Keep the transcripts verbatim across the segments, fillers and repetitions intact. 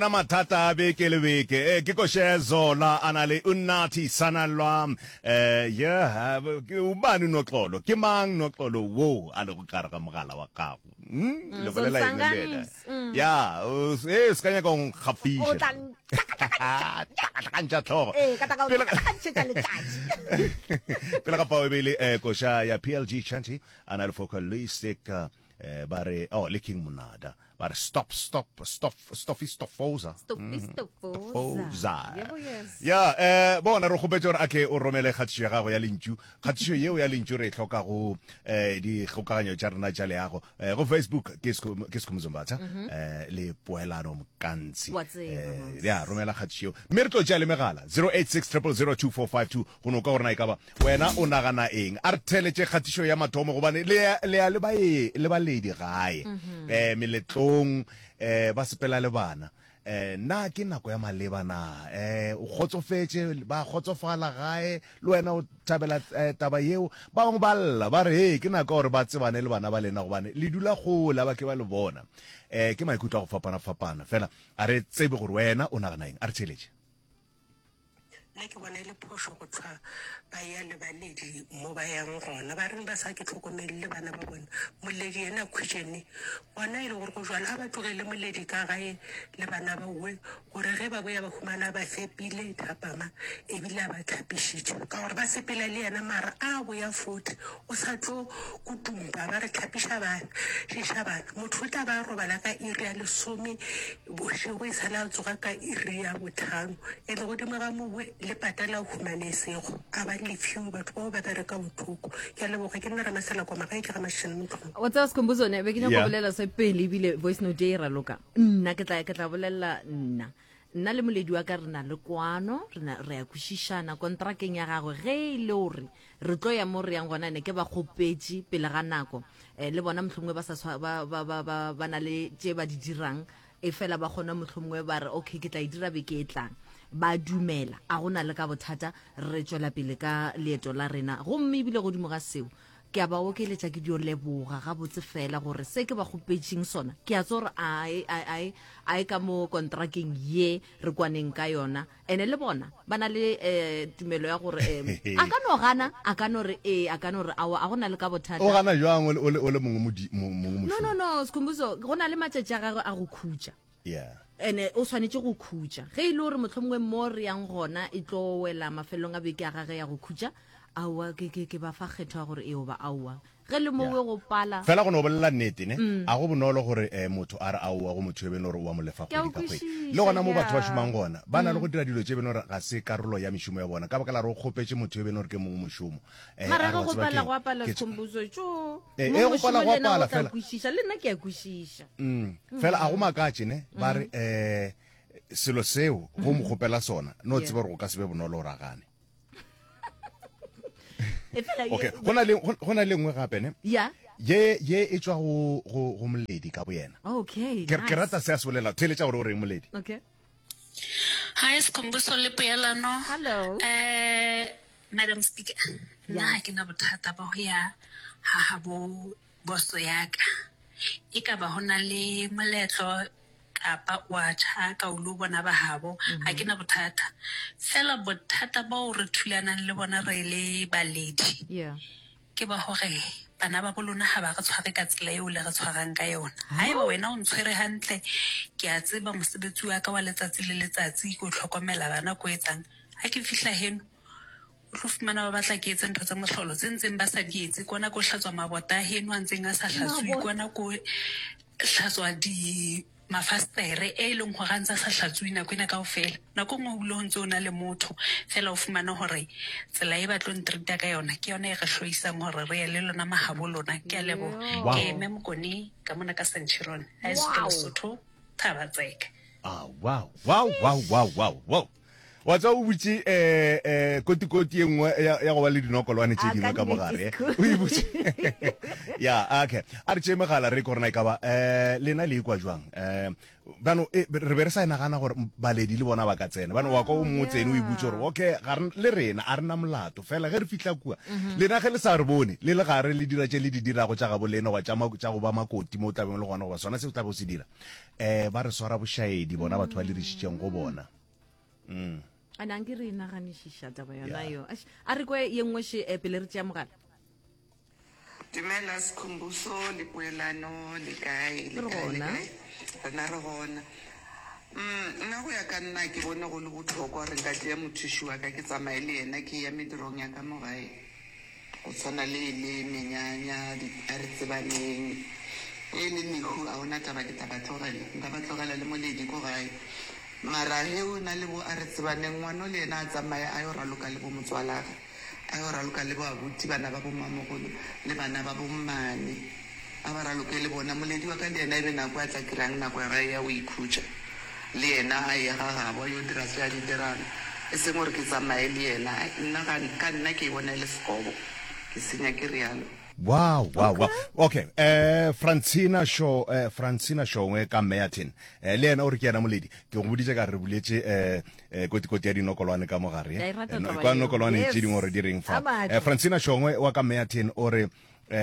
na mathata beke le beke eh ke koshezo la anale unathi sanalwa eh yeah ke ubani noxolo ke mang noxolo wo ale go kara ka mogala wa gago hm le bolela ina ya eh skanya go khafisha kanja tlo eh ka ta ka tsheta letsatsi pela ka pa bele eh kosha ya P L G Chanti anale vocalistic eh bare oh licking munada bare stop stop stop stoffi stoffosa stoffi stoffosa ya eh bona re gopetse gore ake o romele khatsho ya gago ya lentšu khatsho yeo ya lentšu re tlhoka go eh di kgokaganyo tša rena tša leago eh go Facebook ke se ke se mzombatha eh le poelano mkantsi eh ya romela khatsho mme re tlo tša le megala zero eight six zero zero two four five two go no ka gore na ikaba wena o nagana eng a re theletse khatsho ya mathomo go bane le le le ba le ba ledi gae eh meletlo eh ba sepela le bana eh na ke nako ya maleba na eh o khotsofetse ba khotsofala gae le wena o tabela taba yeo ba go balla ba re hey ke nako gore ba tsebane le bana ba lena go bane le dula go la ba ke ba le bona eh ke maikutlo go fapana fapana fela a re tsebe gore wena o nagana eng a re tšheletse nna ke bona le phosho go tswa ba ya le baledi mo ba yang gona ba reng ba sa ke tlhokomelle bana ba bona moledi ena khutshene bona ile gore go jwala a ba tlogele moledi ka gae le bana ba uwe gore ge ba boya ba humana ba fepile thapama e bila ba thapishitse ka gore ba sepela le yana mara a boya futhi o sa tlo kutumba ba re thapisha bana shisha bana motho tla ba robala ka iri ya lesome bo se go isala tsoga ka iri ya bothano e le go dimo ga mowe le patala humanesego a ba le few batho ba ba re ka bothoko ke le boga ke nna re masela kwa magae ke ga mashini motho o tsa se kombuzo ne be ke nyaka bolela se pele bile voice note e ra loka nna ke tla ke tla bolela nna nna le moledi wa ka rena le kwano rena re ya kushishana kontrakeng ya gagwe ge ile hore re tlo ya mo re yang gona ne ke ba khopetsi pele ga nako eh le bona mohlomongwe ba sa ba ba ba ba na le tše ba di dirang e fela ba gona mohlomongwe ba re okay ke tla e dira be ke etlang ba dumela a gona le ka bothata re tswela pele ka leeto la rena go mme bile go dimo ga seo ke a ba okeletša ke dio leboga ga botse fela gore se ke ba khopetšing sona ke a tsore ai ai ai ka mo kontrakeng ye re kwaneng ka yona ene le bona bana le eh tumelo ya gore a ka no gana a ka no re eh a ka no re a a gona le ka bothata o gana jwang o le o le mongwe mongwe no no no skhumbuzo gona le matšatši a gagwe a go khutša yeah ene o swanetse go khutša ge ile gore mohlomongwe mo re yang gona e tlo wela mafelong a beke a gage ya go khutša awa ke ke ke ba fa kgetho gore e o ba awa ge le mo we go pala fela go no bolela nnete ne a go bonolo gore motho a re awa go motho e bene gore wa molefa go di ka kwe le gona mo batho ba shumang gona ba na le go dira dilo tse bene gore ga se karolo ya mishumo ya bona ka ba ka la re go khopetse motho e bene gore ke mongwe moshumo eh mara go pala go apala tsombuzo tjo eh go pala go apala fela kwishisha le nna ke ya kwishisha mm fela a go makatše ne ba re eh selo seo go mo gopela sona no tsebe gore go ka se be bonolo ra gane okay gona le gona le ngwe gape ne ya ye ye e tswa go go go moledi ka bo yena okay ke ke rata se a solela theletša gore o reng moledi okay hi skhumbuzo le poelano hello eh madam speaker nna ke na bothata ba ho ya ha ha bo boso ya ka e ka ba hona le moletlo kapa wa tha ka o lo bona ba habo ha ke na bothata fela bothata ba o re thulanang le bona re le baledi yeah ke ba hore bana ba bolona ha ba re tshware ka tsela eo le re tshwarang ka yona ha eba wena o ntshwere hantle ke a tseba mosebetsi wa ka wa letsatsi le letsatsi go tlhokomela bana go etsang ha ke fihla heno o tlo fumana ba batla ke etse ntho tsa mohlolo tse ntseng ba sa di etse kwana go hlatswa mabota heno a ntseng a sa hlatswe kwana go hlatswa di mafastere e leng go gantsa sa hlatswi na kwena ka ofela nako ngwe o lo ntse o na le motho fela o fumana hore tsela e batlo ntrita ka yona ke yona e re hloisang hore re ya le lona mahabo lona ke a lebo ke me mokoni ka mona ka Centurion a se Lesotho thaba tseka ah wow wow wow wow wow wow wa tsa o butse eh eh koti koti engwe ya ya go ba le dinokolwane tse Ah, dingwe ka ka mogare nnete, it's o e butse ya okay a re tse megala re korona ka ba eh lena le kwa jwang eh bano re be re sa nagana gore baledi le bona ba ka tsena bano wa ko mo tsene o e butse gore okay ga re le rena a rena molato fela ge re fitla kwa lena ge le sa re bone le le gare le dira tse le di dira go tsa ga bolena wa tsa tsa go ba makoti mo tabeng le gona go sona se o tla bo se dira eh ba re swara boshaedi bona batho ba le re shitseng go bona mm a nang ke re naganishisha taba yona yo a re kwe ye nngwe she pele re tšea mogala Dumela Sikhumbuso le Poelano le kae le Re kae le gona. kae rena re gona mm nna go ya ka nna ke bone go le botlhokwa re ka tlea mothuši wa ka ke tsamaye le yena ke ya medirong ya ka mo gae go tshwana le le menyanya a re tsebaneng e le lehu a ona taba ke taba tlogele nka ba tlogela le moledi ko gae mara he o na le bo a re tsebaneng ngwana le yena a tsamaye a yo raloka le bo motswalaga a yo raloka le bo abuti bana ba bo mamogolo le bana ba bo mmane a ba raloke le bona moledi wa ka le yena e be nako a tla kirang nako ya gae ya o ikhutša le yena a ye gagabo yo dira se a di dirang e seng gore ke tsamaye le yena nna ka nna ke e bona le sekobo ke senya ke rialo Wow, wow, wow. Okay, eh Francina Show, eh Francina Show e ka Meatin. Eh le ena o re ke yana moledi. Ke go boditse ka re buletse eh eh koti koti ya dinokolwane ka mogare. Ya e rata taba Kwa eo. nokolwane Yes. tse dingwe re di reng fa. A batho. Eh Francina Show wa ka Meatin o re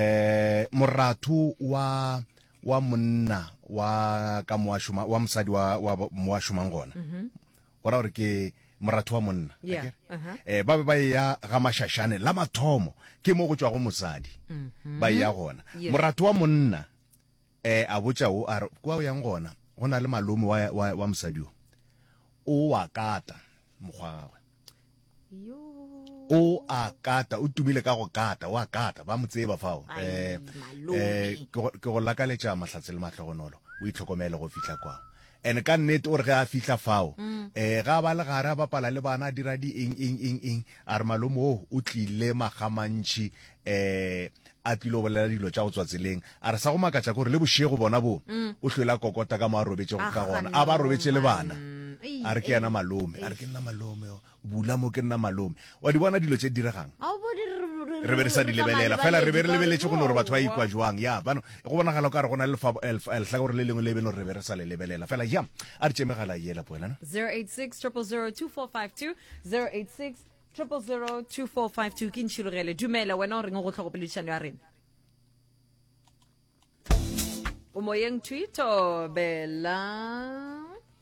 eh moratu wa wa monna wa ka moashuma wa mosadi wa wa moashuma ngona. Ora re ke moratu wa monna. Yeah, akere? uh-huh. Eh ba be ba ya ga mashashane la mathomo ke mo go tswa go mosadi ba ya gona Yeah. moratu wa monna eh a botsa o a re kwa o yang gona go na le malome wa wa, wa mosadi o o wa kata mogwagwe yo o a kata o tumile ka go kata wa kata ba motseba fao Ai, eh malome. eh ke go- ke go lakaletša mahlatse le matlhogonolo o itlhokomele go fitla kwao ene ka nnete o re ge a fitla fao eh ga ba le gare a bapala le bana a dira di eng eng eng eng a re malome o o tlile magamantšhi eh a tlile o bolela dilo tša go tswa tseleng a re sa go makatša kore le bošego bona bo o tlhoela kokota ka mo a robetse go ka gona a ba robetse le bana Ei, a re ke yana malome a re ke nna malome o, bula mo ke nna malome wa di bona dilo tse di diregang a o bone re- re be re sa di lebelela fela re be re lebeletse go gore batho ba ikwa jwang ya bano go bonagala o ka re go na le letlha gore le lengwe le beno re be re sa le lebelela fela ja a re tšemegala yela poelana zero eight six zero zero zero two four five two zero eight six zero zero two four five two ke ntšhirogele dumela wena o reng go tlhogopoledišano ya rena o moyeng twito bela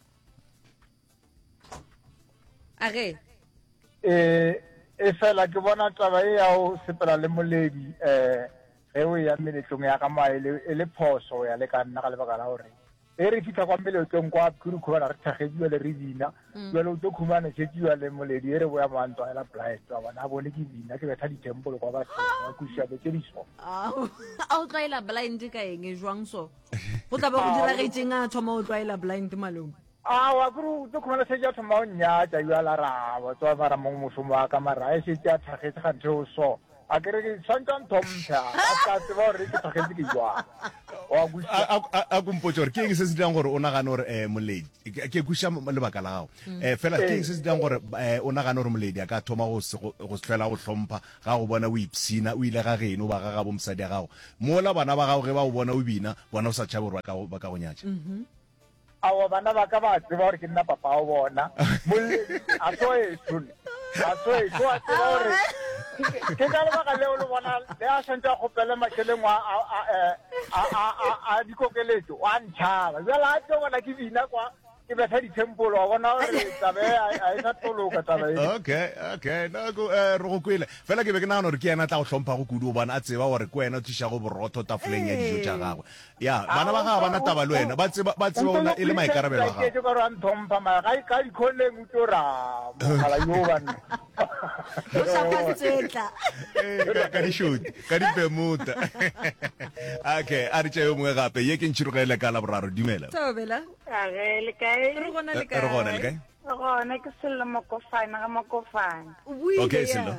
a ge eh e fela ke bona taba e ya o sepela le moledi eh ge o ya meletlong ya ka mae le e le phoso ya le ka nna ka lebaka la gore e re fitlha kwa meletlong kwa khurukhuana re thagediwa le re bina jalo o tlo khumane setsiwa le moledi e re boya moanto a ela blight wa bona a bone ke bina ke betha ditempolo kwa batho ba kusiabe tse diso a o tlwaela blind ka eng e jwang so go tla ba go diragetseng a thoma o tlwaela blind malome a wa kuru to khumane se ja thoma o nyatsa ya la rabo tswa mara mo mosomo wa ka mara e se tja thagetse ga ntho so a kere ke santan thompha a ka tswa re ke thagetse ke jwa wa kusiabe a kumpotse gore ke eng se se dirang gore o nagane gore um moledi ke ke kuša lebaka la gago um fela ke eng se se dirang gore eh, o nagane gore moledi a ka thoma go se go go se tlhela go hlompha ga go bona o ipsina o ile ga geno ba ga ga bo mosadi ya gago mola bana ba gago ge ba o bona o bina bona o sa tšhabe gore ba ka go- ba ka go nyatša awa bana ba ka ba tseba gore ke nna papa wa bona moledi a so e tshone a so e so a tseba gore ke ka lebaka leo le bona le a santse a gopele makeleng a a a a a a dikokeletso wa ntšhaba jala a tse bona ke bina kwa ke betha ditempolo wa bona gore tabe a e sa toloka tabe e okay okay no go eh re go kwele fela ke be ke nagana gore ke yena tla go hlompha go kudu o bona a tseba gore ke wena o thiša go borotho tafoleng ya dijo tša gagwe ya bana ba gaga bana taba le wena ba tseba ba tseba ona e le maikarabelo a gago ke gore a nthompa ma ga ka dikholeng o tlo ra mogala yo banna o tlhapatsetla Eh, ka- ka dishoti ka dipemuta okay a re tšea yo mongwe gape ye ke ntšhirogele ka la boraro dumela tobela a ge le kae re gona Eh, le re gona le kae gona ke sello mokofane ga mokofane o buile Okay, ya. Sello.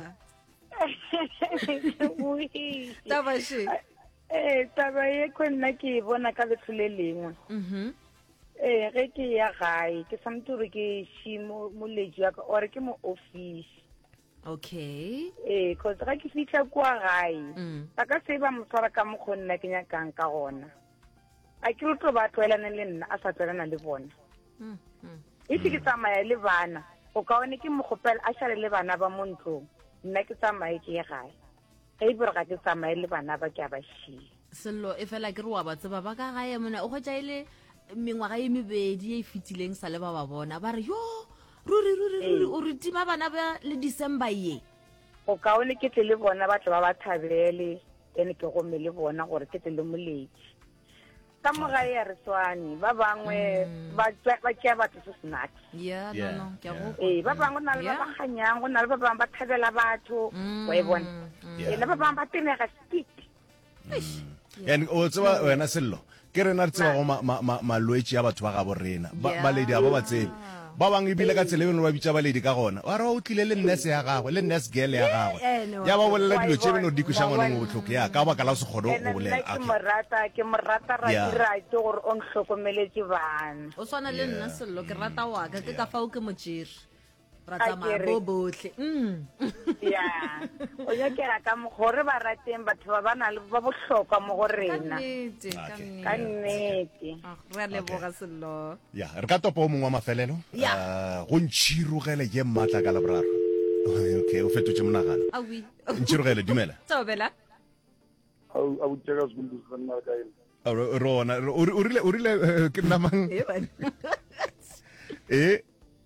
Ui. Tabashe. Eh, taba ye ko nna ke e bona ka letho le lengwe Mhm. ee ge ke ya gae ke tshwanetse gore ke shi moletši wa ka ore ke mo office. Okay. ee cause ga ke fitlha kua gae Mm. ba ka se ba motshwara ka mokgo nna ke nyakang ka gona a ke rotlo ba tlwaelane le nna a sa tswelana le bona Mm. Mm. itse ke tsamaya le bana o kaone ke mogopela a šale le bana ba mo ntlong nna ke tsamaye ke ye gae ge ebore ga ke tsamaye le bana ba ke a ba šie. Sello e fela ke re wa ba tseba ba ka gae mona o gwetša ile mengwaga ye mebedi e fetileng sa le ba ba bona ba re yo ruri ruri ruri o re tima bana ba le December ye. o kaone ke tle le bona ba tle ba ba thabele ene ke gomme le bona gore ke tle le moletši ka mogae ya re swane ba bangwe ba ba tšea batho se snacks. Yeah, Yeah, no no ke a yeah. go ee ba bangwe go na le ba Yeah. ba ganyang go na le ba bangwe ba thabela batho wa e bona Yeah. ena ba bangwe ba tenega stick. and o tseba wena Sello ke rena re tseba go ma- ma- ma- malwetši a batho ba ga bo rena Ba- Yeah. baledi a ba ba tsebe ba bangwe ebile ka tsela eno ba bitša baledi ka gona wa re o tlile le nurse ya gagwe le nurse girl ya gagwe Eh, no, ya ba bolela wa dilo e tše beno bona, di kweša wa ngwaneng bona. botlhoko ya ka baka la se kgone ene go bolela nna ke Okay. mo rata ke mo rata Yeah. rati-rati gore o ntlhokomeletse bana. o swana le nna Sello ke rata wa ka ke ka fao ke motšere ra A tsamaya kere. bo botlhe mm. ya o nyakela ka mo gore ba rateng batho ba ba na le ba bohlokwa mo go Ka rena nnete, ka Okay. ka nnete. nnete. Ah, re a leboga Sello. ya re ka topa o mongwe wa mafelelo Yeah. Ah, go ntšhirogele ke maatla ka laboraro okay o fetotše monagano Awi. ntšhirogele dumela Tobela. a botjaka sekolo se nna ka ene Ah, ro- rona ro- o ri- o rile o rile eh, ke namang Eh, bana. eh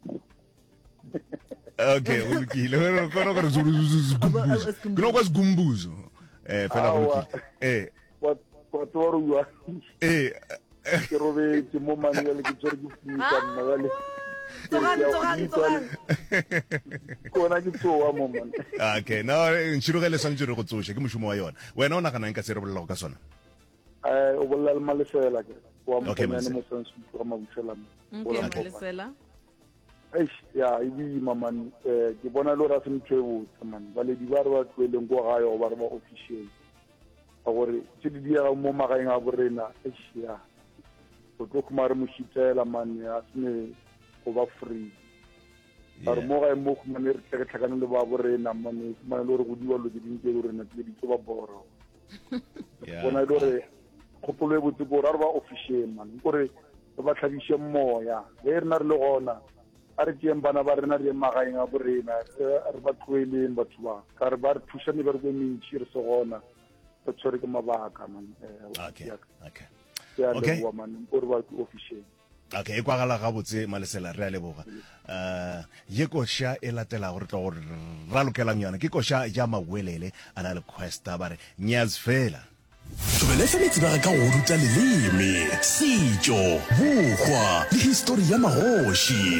okay o lokile Wena o kgona gore zulu- zulu- zulu- zgumbuzo. Ke no kwa sgumbuzo eh fela go Aowa. lokile eh batho ba rua eh ke robetse mo manele ke tsere ke futa nna jale Tsogang, tsogang, tsogang. kona ke tsoa mo man okay no ntšhirogele swantse re go tsoše ke mošomo wa yona wena o naganang ka se re bolelago ka sona eh o bolela le malefela ke wa mo Okay, tsene Malesela. mo sense go ma butshela Okay, Malesela. eish ya e boima man eh ke bona le gore a se ntho e botse man baledi ba re ba tlweleng ko gae go ba re ba official a gore tse di diega mo magaeng a borena eish ya go tlo khuma re mo šitela man ya sene go ba free a re Yeah. mo gae mo khumane re tlhakatlhakane le ba borena man khumane le gore go diwa lo tse dingwe tse le rena tle di ke ba boro Yeah. bona le gore kgopolo e botse gore a re ba official man kore re ba tlhabiše moya ge re na re le gona a re tšeeng bana ba rena re ye magaeng a borena re ba tloeleng batho ba ka re ba re thušane ba re ko mentši re se gona re tshwere ke mabaka man okay okay ke a Okay. leboa man gore ba ke official okay e kwagala gabotse Malesela re a leboga uh ye koša e latelago re tlo gore ra lokelang yona ke koša ja mawelele a na le questa ba re nyaz fela tobele fa metsebega ka go ruta leleme setšo bokgwa le histori ya magoši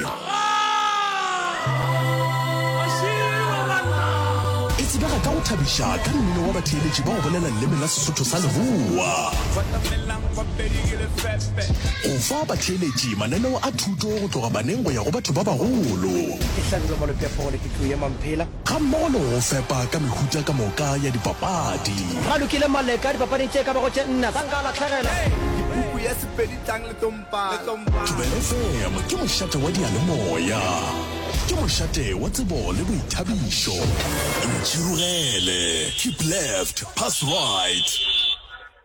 e tsebega ka go thabiša ka mmino wa batheeletši ba go bolela leleme la sesotho sa leboa go fa batheeletši mananeo a thuto go tloga baneng go ya go batho ba bagolo ga mmogo le go fepa ka mehuta ka moka ya dipapadi ga lokile maleka dipapading tse ka bago tše nna ba nka latlhegela Tobel F M ke mošate wa diyalemoya ke mošate wa tsebo le boithabišo ntšhirogele keep left pass right